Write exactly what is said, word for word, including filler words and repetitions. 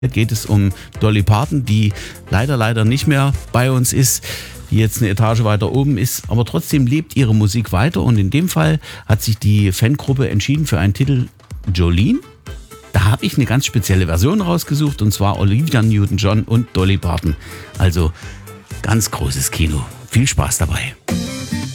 Hier geht es um Dolly Parton, die leider, leider nicht mehr bei uns ist, die jetzt eine Etage weiter oben ist, aber trotzdem lebt ihre Musik weiter und in dem Fall hat sich die Fangruppe entschieden für einen Titel Jolene. Da habe ich eine ganz spezielle Version rausgesucht und zwar Olivia Newton-John und Dolly Parton. Also ganz großes Kino. Viel Spaß dabei.